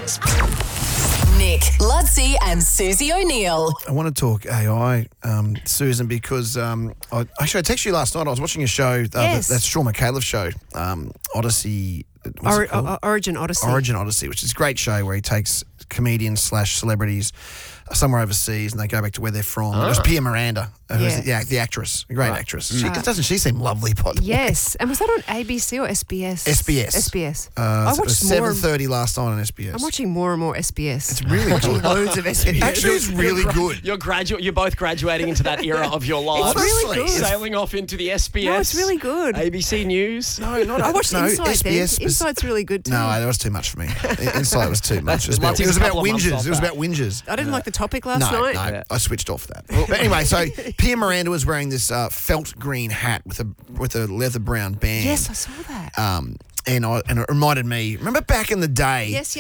Nick, Ludsey and Susie O'Neill. I want to talk AI, Susan, because I texted you last night. I was watching a show, that's Sean McAuliffe's show, Odyssey. Origin Odyssey. Origin Odyssey, which is a great show where he takes comedians / celebrities somewhere overseas and they go back to where they're from. It was Pia Miranda, who's the actress, a great actress. Doesn't she seem lovely, by the way? Yes. And was that on ABC or SBS? SBS. I it was 7:30 last night on SBS. I'm watching more and more SBS. It's really good. Loads of SBS. Actually, it's really good. You're both graduating into that era of your life. It's really good. Sailing off into the SBS. No, it's really good. ABC News. No, not I watched Insight SBS. then. Insight's really good too. No, that was too much for me. Insight was too much. It was Ludsey's about couple of months whinges. off It was that. about whinges. I didn't like the topic last night. No, I switched off that. But anyway, so Pia Miranda was wearing this felt green hat with a leather brown band. Yes, I saw that. And it reminded me. Remember back in the day? Yes.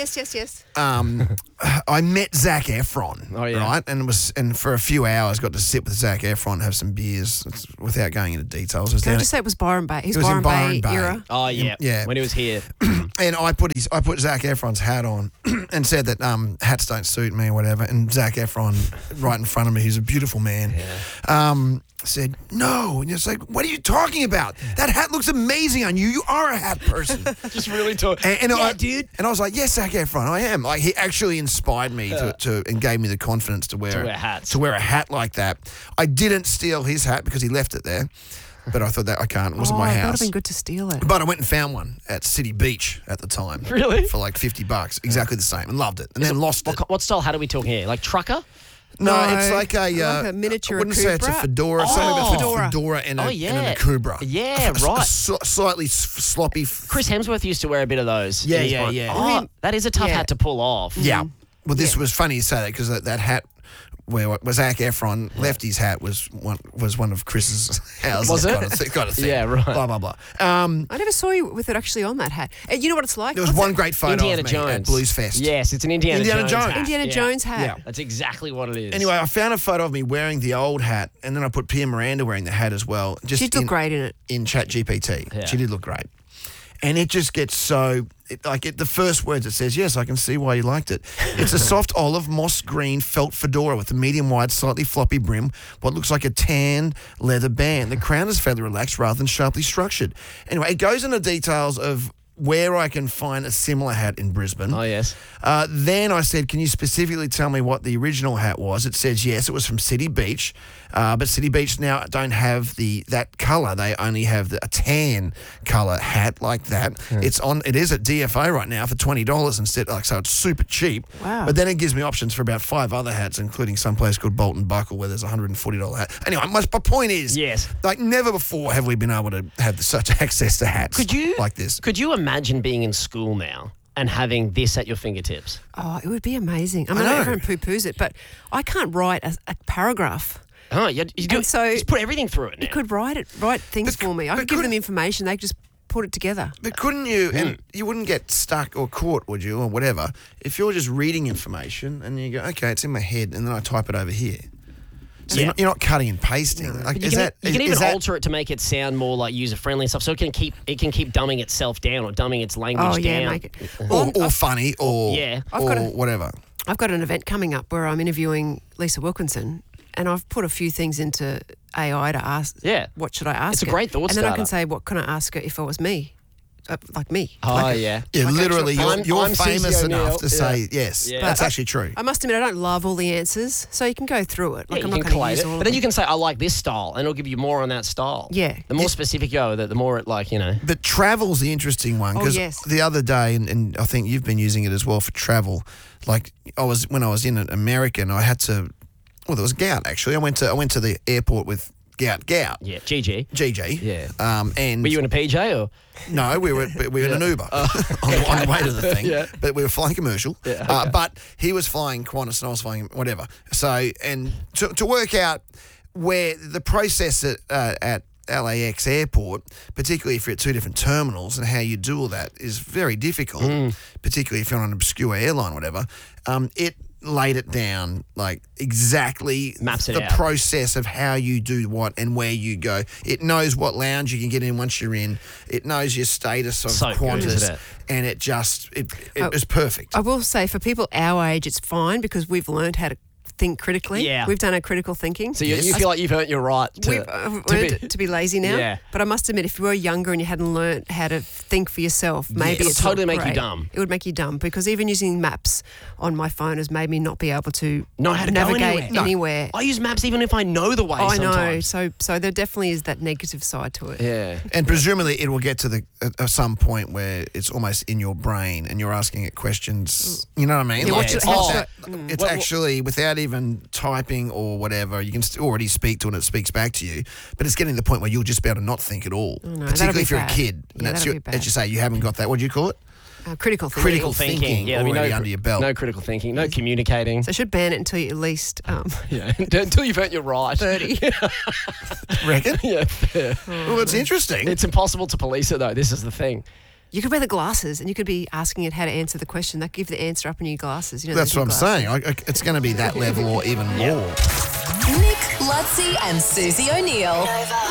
I met Zac Efron. Oh, yeah. Right, and for a few hours got to sit with Zac Efron, have some beers, without going into details. Can I just say it was Byron Bay? His It was in Byron Byron Bay Bay. era. Oh, yeah. Yeah. When he was here. And I put Zac Efron's hat on and said that hats don't suit me or whatever. And Zac Efron, right in front of me, he's a beautiful man, said, no. And it's like, what are you talking about? That hat looks amazing on you. You are a hat person. Just really talk. Dude. And I was like, yes, Zac Efron, I am. Like, he actually inspired me to and gave me the confidence to wear hats. To wear a hat like that. I didn't steal his hat because he left it there. But I thought that I can't. It wasn't my That would house. have been good to steal it. But I went and found one at City Beach at the time. Really? For like $50. Exactly the same. And loved it. And then lost it. What style hat are we talking here? Like trucker? No, it's like a miniature I wouldn't say it's a Cobra. fedora. Something about fedora and a Cobra. Yeah, right. Slightly sloppy. Chris Hemsworth used to wear a bit of those. Yeah. Oh, that is a tough hat to pull off. Yeah. Well, this was funny you say that because that hat where Zac Efron left his hat was one of Chris's houses. Was it? Kind of thing. Yeah, right. Blah, blah, blah. I never saw you with it actually on that hat. And you know what it's like? There was one great photo Indiana of me Jones. at Blues Fest. Yes, it's an Indiana Jones hat. Indiana Jones hat. Yeah. That's exactly what it is. Anyway, I found a photo of me wearing the old hat, and then I put Pia Miranda wearing the hat as well. She'd look great in it. In ChatGPT. Yeah. She did look great. And it just gets so... the first words it says, yes, I can see why you liked it. It's a soft olive, moss green felt fedora with a medium wide, slightly floppy brim, what looks like a tan leather band. The crown is fairly relaxed rather than sharply structured. Anyway, it goes into details of where I can find a similar hat in Brisbane. Oh, yes. Then I said, can you specifically tell me what the original hat was? It says, yes, it was from City Beach, but City Beach now don't have that colour. They only have a tan colour hat like that. It is at DFO right now for $20 instead, so it's super cheap. Wow. But then it gives me options for about 5 other hats, including some place called Bolton Buckle where there's a $140 hat. Anyway, my point is, yes, like never before have we been able to have such access to hats like this. Could you imagine being in school now and having this at your fingertips? Oh, it would be amazing. I mean, everyone poo-poos it, but I can't write a paragraph. Oh, you just put everything through it now. You could write things for me. I could give them information. They could just put it together. But couldn't you, and you wouldn't get stuck or caught, would you, or whatever, if you're just reading information and you go, okay, it's in my head, and then I type it over here. So you're not cutting and pasting. No. Like, You can even alter it to make it sound more like user-friendly and stuff, so it can keep dumbing itself down or dumbing its language down. Make it. Or funny or whatever. I've got an event coming up where I'm interviewing Lisa Wilkinson, and I've put a few things into AI to ask, what should I ask It's her? a great thought And then I starter. can say, what can I ask her if it was me? Like me. Oh, yeah. Yeah, literally, you're I'm famous Susie enough O'Neill. to say yes. Yeah. That's actually true. I must admit, I don't love all the answers, so you can go through it. Yeah, I'm you not can going to collate use it. all But of then it. you can say, I like this style, and it'll give you more on that style. Yeah. The more specific you go, the more it But travel's the interesting one because the other day, and I think you've been using it as well for travel. Like when I was in America, and I had to. Well, there was gout actually. I went to the airport with gout. Yeah, GG. Yeah. And were you in a PJ or? No, we were in an Uber on the way to the thing. Yeah. But we were flying commercial. Yeah, okay. But he was flying Qantas and I was flying whatever. So, and to work out where the process at LAX airport, particularly if you're at two different terminals and how you do all that is very difficult, particularly if you're on an obscure airline or whatever. laid it down, like exactly Maps it the out. process of how you do what and where you go. It knows what lounge you can get in once you're in. It knows your status of So good, Qantas, isn't it? and it was perfect. I will say for people our age, it's fine because we've learned how to think critically. Yeah. We've done our critical thinking. So you feel like you've earned your right We've learned to be lazy now. Yeah. But I must admit, if you were younger and you hadn't learned how to think for yourself, maybe Yes. it's It'll totally not make you great. dumb. It would make you dumb because even using maps on my phone has made me not be able to know how to navigate go anywhere. I use maps even if I know the way I know. sometimes. So there definitely is that negative side to it. Yeah. And presumably it will get to at some point where it's almost in your brain and you're asking it questions. You know what I mean? Yeah, Like, what's it's it- not what's that- it- it's Well, actually without even typing or whatever, you can already speak to it and it speaks back to you. But it's getting to the point where you'll just be able to not think at all. no, that'll Particularly be if you're bad. a kid. And Yeah, that's that'll be bad. as you say, you haven't got that. What do you call it? Critical thinking. Critical thinking Yeah, I mean, already under your belt. No critical thinking, no communicating. So I should ban it until you're at least Yeah. Until you've earned your right. 30. Reckon? Yeah. Well, it's interesting. It's impossible to police it though. This is the thing. You could wear the glasses and you could be asking it how to answer the question. That give the answer up in your glasses. You know, That's those what I'm glasses. saying. It's going to be that level or even more. Nick, Lutzi, and Susie O'Neill. Nova.